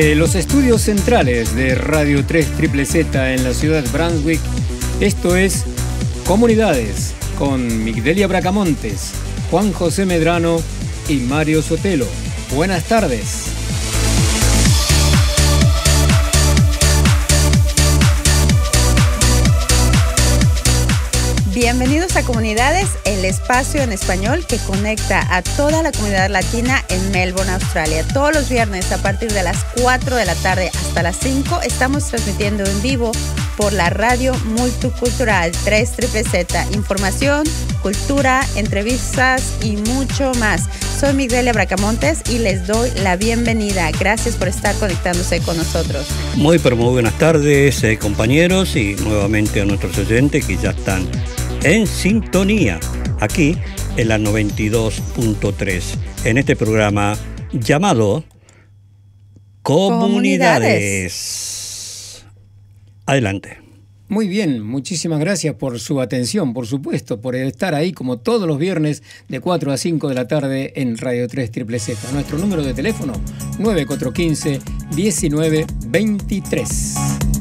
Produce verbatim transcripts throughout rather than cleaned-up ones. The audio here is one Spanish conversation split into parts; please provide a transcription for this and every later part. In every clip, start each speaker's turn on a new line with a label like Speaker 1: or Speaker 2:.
Speaker 1: De los estudios centrales de Radio tres Triple Z en la ciudad de Brunswick, esto es Comunidades con Migdelia Bracamontes, Juan José Medrano y Mario Sotelo. Buenas tardes.
Speaker 2: Bienvenidos a Comunidades, el espacio en español que conecta a toda la comunidad latina en Melbourne, Australia. Todos los viernes a partir de las cuatro de la tarde hasta las cinco estamos transmitiendo en vivo por la radio multicultural tres Triple Z. Información, cultura, entrevistas y mucho más. Soy Migdelia Bracamontes y les doy la bienvenida. Gracias por estar conectándose con nosotros.
Speaker 3: Muy, pero muy buenas tardes, eh, compañeros, y nuevamente a nuestros oyentes que ya están en sintonía aquí en la noventa y dos punto tres en este programa llamado Comunidades. Comunidades. Adelante.
Speaker 1: Muy bien, muchísimas gracias por su atención, por supuesto, por estar ahí como todos los viernes de cuatro a cinco de la tarde en Radio tres Triple Z. Nuestro número de teléfono nueve cuatro uno cinco, uno nueve dos tres.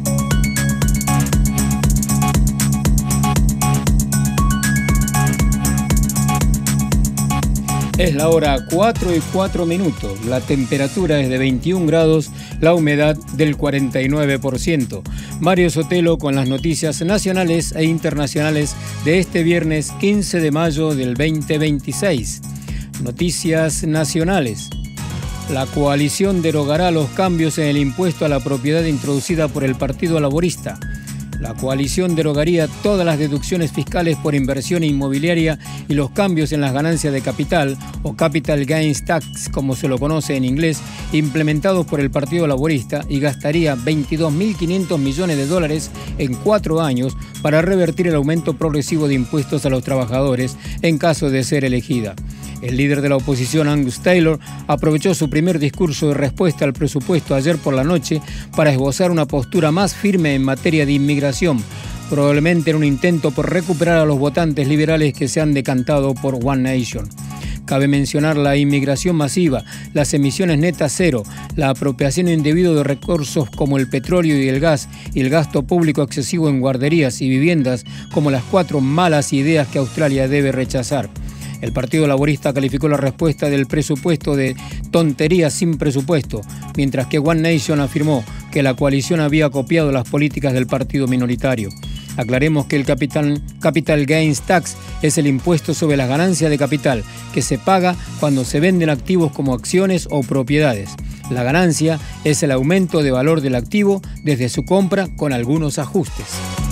Speaker 1: Es la hora cuatro y cuatro minutos, la temperatura es de veintiún grados, la humedad del cuarenta y nueve por ciento. Mario Sotelo con las noticias nacionales e internacionales de este viernes quince de mayo del veinte veintiséis. Noticias nacionales. La coalición derogará los cambios en el impuesto a la propiedad introducida por el Partido Laborista. La coalición derogaría todas las deducciones fiscales por inversión inmobiliaria y los cambios en las ganancias de capital, o Capital Gains Tax, como se lo conoce en inglés, implementados por el Partido Laborista, y gastaría veintidós mil quinientos millones de dólares en cuatro años para revertir el aumento progresivo de impuestos a los trabajadores en caso de ser elegida. El líder de la oposición, Angus Taylor, aprovechó su primer discurso de respuesta al presupuesto ayer por la noche para esbozar una postura más firme en materia de inmigración, probablemente en un intento por recuperar a los votantes liberales que se han decantado por One Nation. Cabe mencionar la inmigración masiva, las emisiones netas cero, la apropiación indebida de recursos como el petróleo y el gas, y el gasto público excesivo en guarderías y viviendas como las cuatro malas ideas que Australia debe rechazar. El Partido Laborista calificó la respuesta del presupuesto de tontería sin presupuesto, mientras que One Nation afirmó que la coalición había copiado las políticas del partido minoritario. Aclaremos que el Capital, Capital Gains Tax es el impuesto sobre las ganancias de capital que se paga cuando se venden activos como acciones o propiedades. La ganancia es el aumento de valor del activo desde su compra con algunos ajustes.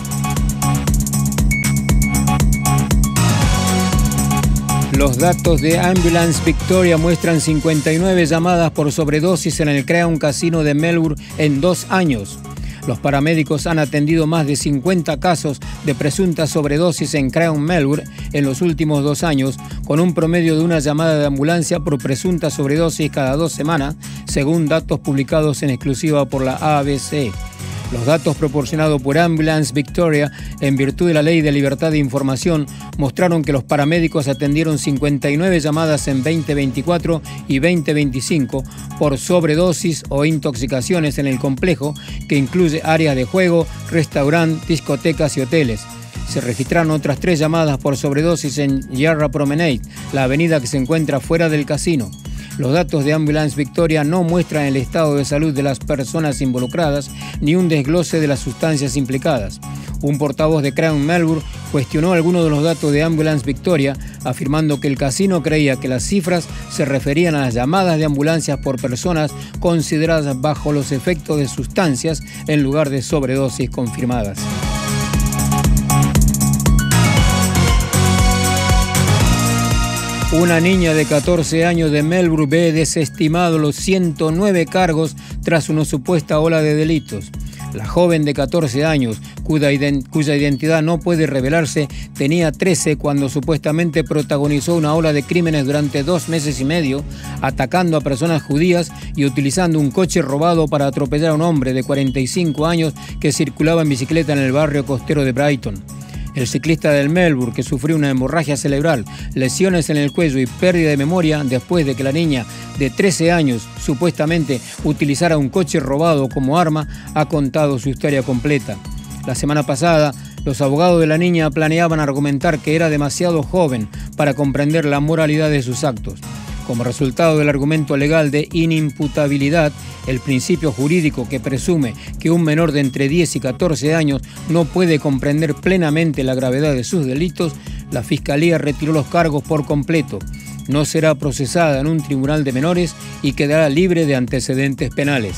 Speaker 1: Los datos de Ambulance Victoria muestran cincuenta y nueve llamadas por sobredosis en el Crown Casino de Melbourne en dos años. Los paramédicos han atendido más de cincuenta casos de presunta sobredosis en Crown Melbourne en los últimos dos años, con un promedio de una llamada de ambulancia por presunta sobredosis cada dos semanas, según datos publicados en exclusiva por la A B C. Los datos proporcionados por Ambulance Victoria, en virtud de la Ley de Libertad de Información, mostraron que los paramédicos atendieron cincuenta y nueve llamadas en veinte veinticuatro y veinte veinticinco por sobredosis o intoxicaciones en el complejo, que incluye áreas de juego, restaurantes, discotecas y hoteles. Se registraron otras tres llamadas por sobredosis en Yarra Promenade, la avenida que se encuentra fuera del casino. Los datos de Ambulance Victoria no muestran el estado de salud de las personas involucradas ni un desglose de las sustancias implicadas. Un portavoz de Crown Melbourne cuestionó algunos de los datos de Ambulance Victoria, afirmando que el casino creía que las cifras se referían a las llamadas de ambulancias por personas consideradas bajo los efectos de sustancias en lugar de sobredosis confirmadas. Una niña de catorce años de Melbourne ve desestimados los ciento nueve cargos tras una supuesta ola de delitos. La joven de catorce años, cuya, ident- cuya identidad no puede revelarse, tenía trece cuando supuestamente protagonizó una ola de crímenes durante dos meses y medio, atacando a personas judías y utilizando un coche robado para atropellar a un hombre de cuarenta y cinco años que circulaba en bicicleta en el barrio costero de Brighton. El ciclista del Melbourne, que sufrió una hemorragia cerebral, lesiones en el cuello y pérdida de memoria después de que la niña de trece años supuestamente utilizara un coche robado como arma, ha contado su historia completa. La semana pasada, los abogados de la niña planeaban argumentar que era demasiado joven para comprender la moralidad de sus actos. Como resultado del argumento legal de inimputabilidad, el principio jurídico que presume que un menor de entre diez y catorce años no puede comprender plenamente la gravedad de sus delitos, la Fiscalía retiró los cargos por completo. No será procesada en un tribunal de menores y quedará libre de antecedentes penales.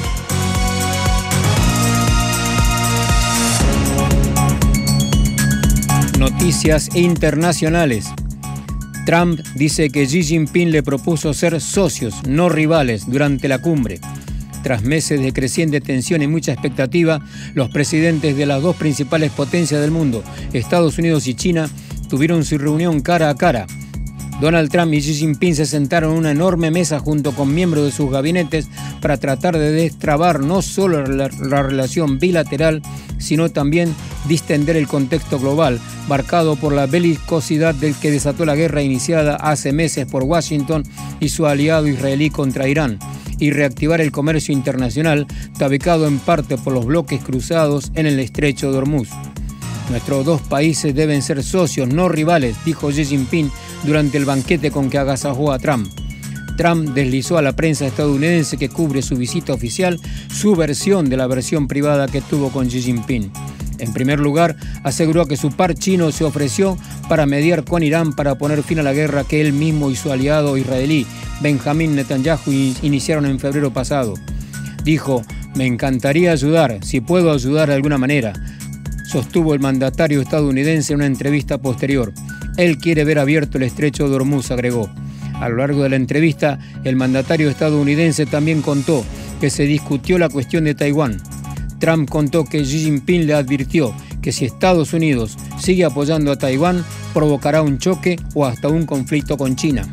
Speaker 1: Noticias internacionales. Trump dice que Xi Jinping le propuso ser socios, no rivales, durante la cumbre. Tras meses de creciente tensión y mucha expectativa, los presidentes de las dos principales potencias del mundo, Estados Unidos y China, tuvieron su reunión cara a cara. Donald Trump y Xi Jinping se sentaron en una enorme mesa junto con miembros de sus gabinetes para tratar de destrabar no solo la, la relación bilateral, sino también distender el contexto global, marcado por la belicosidad del que desató la guerra iniciada hace meses por Washington y su aliado israelí contra Irán, y reactivar el comercio internacional, tabicado en parte por los bloques cruzados en el estrecho de Hormuz. Nuestros dos países deben ser socios, no rivales, dijo Xi Jinping durante el banquete con que agasajó a Trump. Trump deslizó a la prensa estadounidense que cubre su visita oficial su versión de la versión privada que tuvo con Xi Jinping. En primer lugar, aseguró que su par chino se ofreció para mediar con Irán para poner fin a la guerra que él mismo y su aliado israelí, Benjamín Netanyahu, iniciaron en febrero pasado. Dijo: «Me encantaría ayudar, si puedo ayudar de alguna manera», sostuvo el mandatario estadounidense en una entrevista posterior. Él quiere ver abierto el estrecho de Hormuz, agregó. A lo largo de la entrevista, el mandatario estadounidense también contó que se discutió la cuestión de Taiwán. Trump contó que Xi Jinping le advirtió que si Estados Unidos sigue apoyando a Taiwán, provocará un choque o hasta un conflicto con China.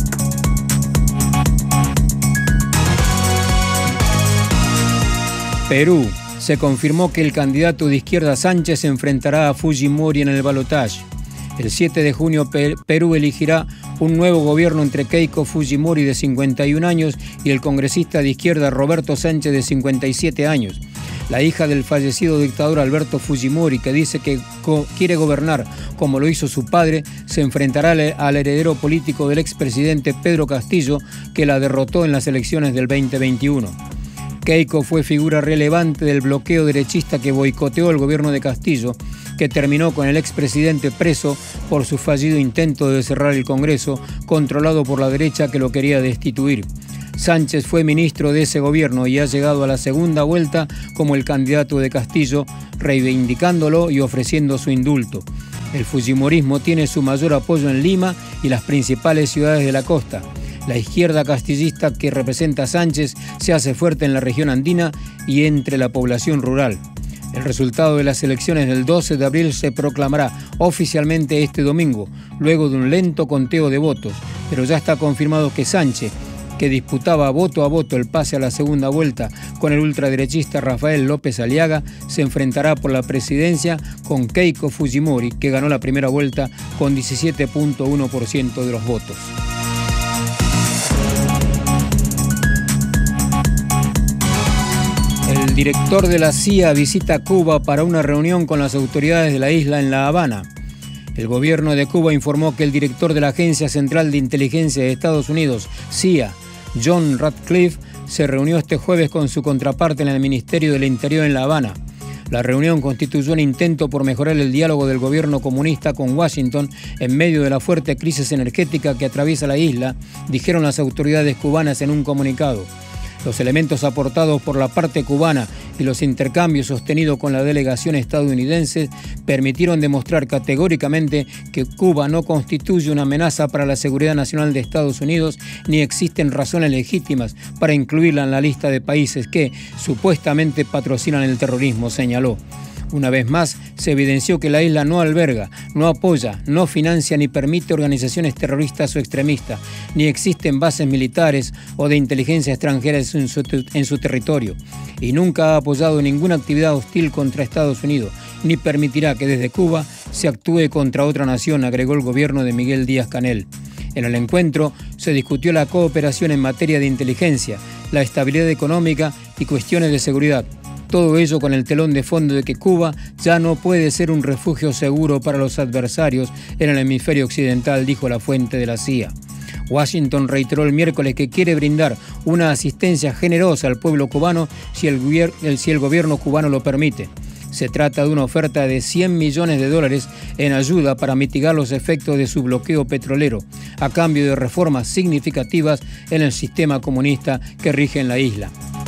Speaker 1: Perú. Se confirmó que el candidato de izquierda Sánchez se enfrentará a Fujimori en el balotaje. El siete de junio, Perú elegirá un nuevo gobierno entre Keiko Fujimori, de cincuenta y un años, y el congresista de izquierda Roberto Sánchez, de cincuenta y siete años. La hija del fallecido dictador Alberto Fujimori, que dice que quiere gobernar como lo hizo su padre, se enfrentará al heredero político del expresidente Pedro Castillo, que la derrotó en las elecciones del veinte veintiuno. Keiko fue figura relevante del bloqueo derechista que boicoteó el gobierno de Castillo, que terminó con el expresidente preso por su fallido intento de cerrar el Congreso, controlado por la derecha que lo quería destituir. Sánchez fue ministro de ese gobierno y ha llegado a la segunda vuelta como el candidato de Castillo, reivindicándolo y ofreciendo su indulto. El fujimorismo tiene su mayor apoyo en Lima y las principales ciudades de la costa. La izquierda castillista que representa a Sánchez se hace fuerte en la región andina y entre la población rural. El resultado de las elecciones del doce de abril se proclamará oficialmente este domingo, luego de un lento conteo de votos, pero ya está confirmado que Sánchez, que disputaba voto a voto el pase a la segunda vuelta con el ultraderechista Rafael López Aliaga, se enfrentará por la presidencia con Keiko Fujimori, que ganó la primera vuelta con diecisiete punto uno por ciento de los votos. El director de la C I A visita Cuba para una reunión con las autoridades de la isla en La Habana. El gobierno de Cuba informó que el director de la Agencia Central de Inteligencia de Estados Unidos, C I A, John Ratcliffe, se reunió este jueves con su contraparte en el Ministerio del Interior en La Habana. La reunión constituyó un intento por mejorar el diálogo del gobierno comunista con Washington en medio de la fuerte crisis energética que atraviesa la isla, dijeron las autoridades cubanas en un comunicado. Los elementos aportados por la parte cubana y los intercambios sostenidos con la delegación estadounidense permitieron demostrar categóricamente que Cuba no constituye una amenaza para la seguridad nacional de Estados Unidos, ni existen razones legítimas para incluirla en la lista de países que supuestamente patrocinan el terrorismo, señaló. Una vez más, se evidenció que la isla no alberga, no apoya, no financia ni permite organizaciones terroristas o extremistas, ni existen bases militares o de inteligencia extranjeras en su, en su territorio, y nunca ha apoyado ninguna actividad hostil contra Estados Unidos, ni permitirá que desde Cuba se actúe contra otra nación, agregó el gobierno de Miguel Díaz-Canel. En el encuentro se discutió la cooperación en materia de inteligencia, la estabilidad económica y cuestiones de seguridad. Todo ello con el telón de fondo de que Cuba ya no puede ser un refugio seguro para los adversarios en el hemisferio occidental, dijo la fuente de la C I A. Washington reiteró el miércoles que quiere brindar una asistencia generosa al pueblo cubano si el, gobier- si el gobierno cubano lo permite. Se trata de una oferta de cien millones de dólares en ayuda para mitigar los efectos de su bloqueo petrolero, a cambio de reformas significativas en el sistema comunista que rige en la isla.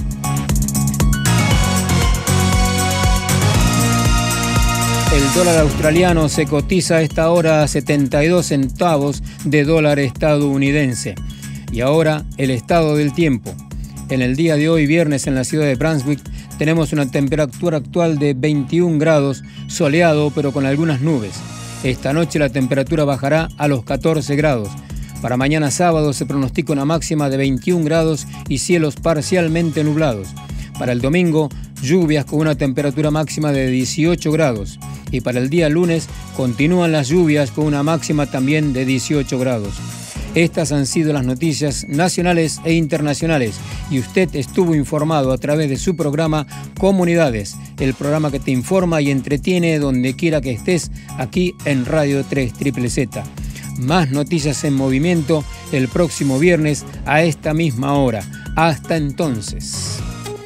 Speaker 1: El dólar australiano se cotiza a esta hora a setenta y dos centavos de dólar estadounidense. Y ahora el estado del tiempo. En el día de hoy, viernes, en la ciudad de Brunswick, tenemos una temperatura actual de veintiún grados, soleado pero con algunas nubes. Esta noche la temperatura bajará a los catorce grados. Para mañana sábado se pronostica una máxima de veintiún grados y cielos parcialmente nublados. Para el domingo, lluvias con una temperatura máxima de dieciocho grados. Y para el día lunes continúan las lluvias con una máxima también de dieciocho grados. Estas han sido las noticias nacionales e internacionales y usted estuvo informado a través de su programa Comunidades, el programa que te informa y entretiene donde quiera que estés, aquí en Radio tres Triple Z. Más noticias en movimiento el próximo viernes a esta misma hora. Hasta entonces.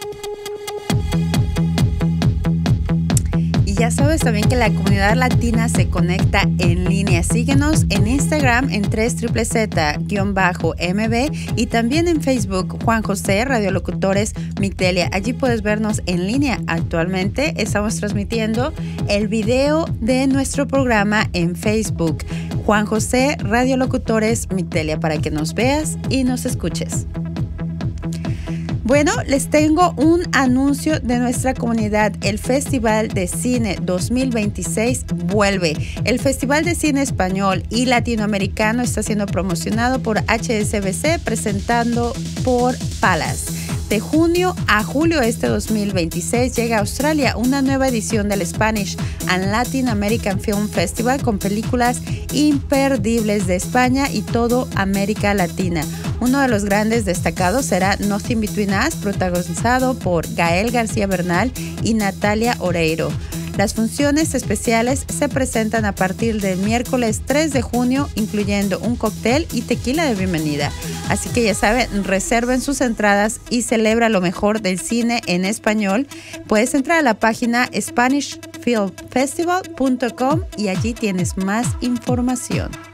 Speaker 2: Ya sabes también que la comunidad latina se conecta en línea. Síguenos en Instagram en tres triple Z M B y también en Facebook Juan José Radiolocutores Migdelia. Allí puedes vernos en línea. Actualmente estamos transmitiendo el video de nuestro programa en Facebook Juan José Radiolocutores Migdelia para que nos veas y nos escuches. Bueno, les tengo un anuncio de nuestra comunidad. El Festival de Cine dos mil veintiséis vuelve. El Festival de Cine Español y Latinoamericano está siendo promocionado por H S B C, presentando por Palace. De junio a julio este dos mil veintiséis llega a Australia una nueva edición del Spanish and Latin American Film Festival con películas imperdibles de España y toda América Latina. Uno de los grandes destacados será Nothing Between Us, protagonizado por Gael García Bernal y Natalia Oreiro. Las funciones especiales se presentan a partir del miércoles tres de junio, incluyendo un cóctel y tequila de bienvenida. Así que ya saben, reserven sus entradas y celebra lo mejor del cine en español. Puedes entrar a la página spanish film festival punto com y allí tienes más información.